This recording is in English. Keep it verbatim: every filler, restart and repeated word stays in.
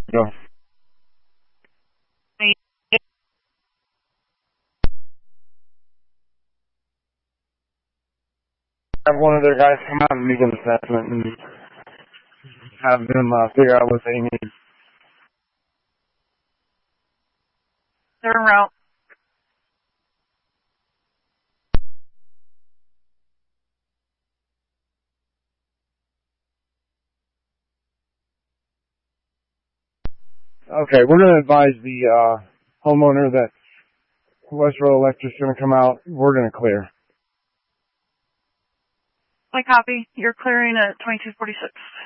Go. Have one of their guys come out and make an assessment and have them uh, figure out what they need. They're en route. Okay, we're going to advise the uh, homeowner that Westro Electric's going to come out. We're going to clear. I copy. You're clearing at twenty-two forty-six.